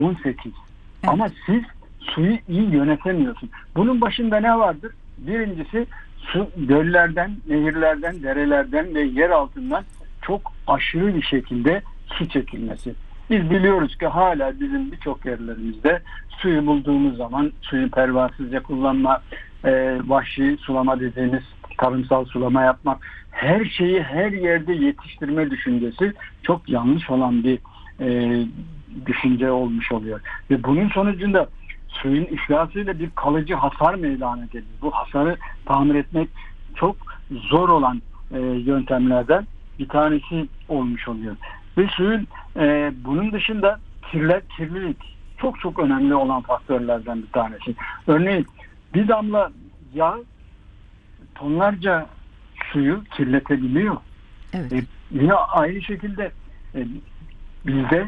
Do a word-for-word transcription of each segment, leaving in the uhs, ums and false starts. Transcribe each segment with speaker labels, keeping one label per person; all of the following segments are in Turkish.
Speaker 1: on sekiz.
Speaker 2: Evet.
Speaker 1: Ama siz suyu iyi yönetemiyorsunuz. Bunun başında ne vardır? Birincisi su göllerden, nehirlerden, derelerden ve yer altından çok aşırı bir şekilde su çekilmesi. Biz biliyoruz ki hala bizim birçok yerlerimizde suyu bulduğumuz zaman suyu pervasızca kullanma, e, vahşi sulama dediğimiz tarımsal sulama yapmak, her şeyi her yerde yetiştirme düşüncesi çok yanlış olan bir e, düşünce olmuş oluyor. Ve bunun sonucunda suyun iflasıyla bir kalıcı hasar meydana geliyor. Bu hasarı tamir etmek çok zor olan e, yöntemlerden bir tanesi olmuş oluyor. Ve suyun e, bunun dışında kirler, kirlilik çok çok önemli olan faktörlerden bir tanesi. Örneğin bir damla yağ tonlarca suyu kirletebiliyor.
Speaker 2: Evet.
Speaker 1: E, yine aynı şekilde e, bizde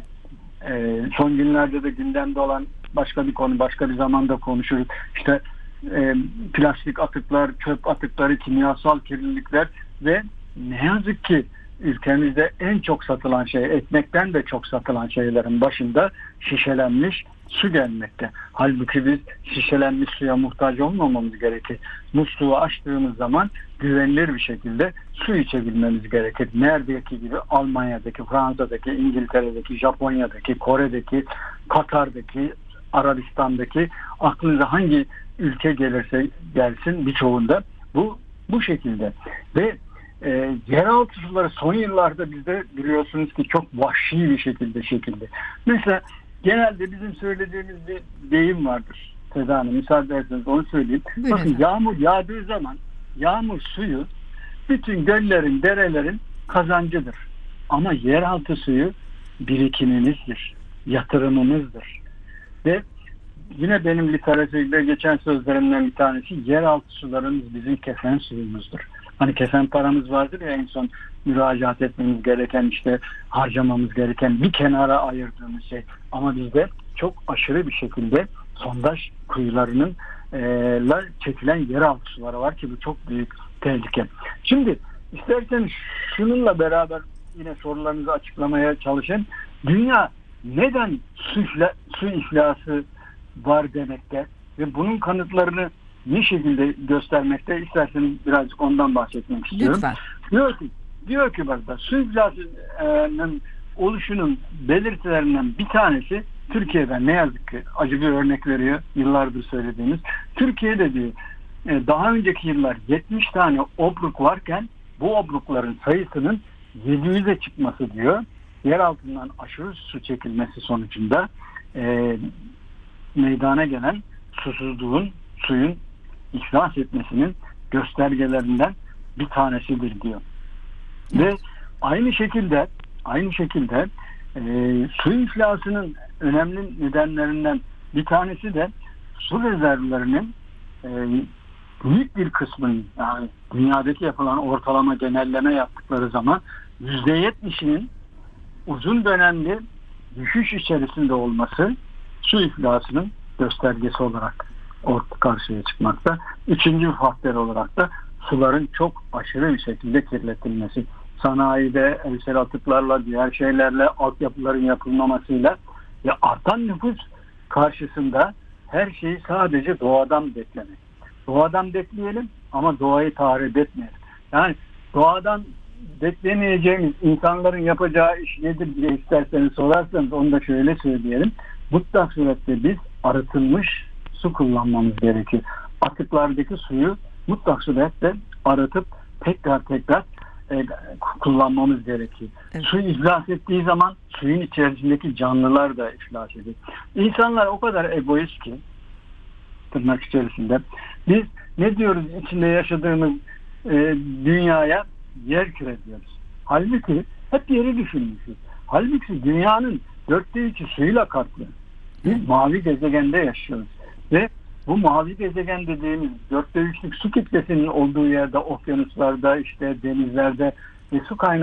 Speaker 1: e, son günlerde de gündemde olan başka bir konu, başka bir zamanda konuşuruz. İşte e, plastik atıklar, çöp atıkları, kimyasal kirlilikler ve ne yazık ki ülkemizde en çok satılan şey, ekmekten de çok satılan şeylerin başında şişelenmiş su gelmekte. Halbuki biz şişelenmiş suya muhtaç olmamamız gerekir. Musluğu açtığımız zaman güvenilir bir şekilde su içebilmemiz gerekir. Neredeki gibi Almanya'daki, Fransa'daki, İngiltere'deki, Japonya'daki, Kore'deki, Katar'daki, Arabistan'daki, aklınıza hangi ülke gelirse gelsin birçoğunda bu bu şekilde. Ve e, yeraltı suları son yıllarda bizde biliyorsunuz ki çok vahşi bir şekilde şekilde. Mesela genelde bizim söylediğimiz bir deyim vardır. Seda Hanım, müsaade ederseniz onu söyleyeyim.
Speaker 2: Buyurun
Speaker 1: Bakın
Speaker 2: efendim.
Speaker 1: yağmur yağdığı zaman yağmur suyu bütün göllerin, derelerin kazancıdır. Ama yeraltı suyu birikimimizdir, yatırımımızdır. Ve yine benim literatürde geçen sözlerimden bir tanesi, yeraltı sularımız bizim kefen suyumuzdur. Hani kefen paramız vardır ya, en son müracaat etmemiz gereken, işte harcamamız gereken bir kenara ayırdığımız şey. Ama bizde çok aşırı bir şekilde sondaj kuyularının e, la çekilen yeraltı suları var ki bu çok büyük tehlike. Şimdi isterseniz şununla beraber yine sorularınızı açıklamaya çalışın. Dünya neden su, ifla, su iflası var demekte ve bunun kanıtlarını ne şekilde göstermekte, isterseniz birazcık ondan bahsetmek istiyorum.
Speaker 2: Lütfen.
Speaker 1: Diyor ki, diyor ki burada su iflasının oluşunun belirtilerinden bir tanesi Türkiye'den, ne yazık ki acı bir örnek veriyor, yıllardır söylediğimiz. Türkiye'de diyor daha önceki yıllar yetmiş tane obruk varken bu obrukların sayısının yedi yüze çıkması diyor. Yer altından aşırı su çekilmesi sonucunda e, meydana gelen susuzluğun, suyun iflas etmesinin göstergelerinden bir tanesidir diyor. Ve aynı şekilde aynı şekilde e, su iflasının önemli nedenlerinden bir tanesi de su rezervlerinin e, büyük bir kısmının, yani dünyadaki yapılan ortalama genelleme yaptıkları zaman yüzde yetmişinin uzun dönemli düşüş içerisinde olması su iflasının göstergesi olarak ortaya karşıya çıkmakta. Üçüncü faktör olarak da suların çok aşırı bir şekilde kirletilmesi. Sanayide evsel atıklarla, diğer şeylerle, altyapıların yapılmamasıyla ve artan nüfus karşısında her şeyi sadece doğadan beklemek. Doğadan bekleyelim ama doğayı tahrip etmeyelim. Yani doğadan beklemeyeceğimiz, insanların yapacağı iş nedir diye isterseniz sorarsanız onu da şöyle söyleyelim. Mutlak surette biz arıtılmış su kullanmamız gerekiyor. Atıklardaki suyu mutlak surette arıtıp tekrar tekrar e, kullanmamız gerekiyor. Evet. Su iflas ettiği zaman suyun içerisindeki canlılar da iflas ediyor. İnsanlar o kadar egoist ki, tırnak içerisinde, biz ne diyoruz içinde yaşadığımız e, dünyaya yer küre diyoruz. Halbuki hep yeri düşünmüşüz. Halbuki dünyanın dörtte üçü suyla kaplı. Biz mavi gezegende yaşıyoruz. Ve bu mavi gezegen dediğimiz dörtte üçlük su kitlesinin olduğu yerde, okyanuslarda, işte denizlerde ve su kaynakları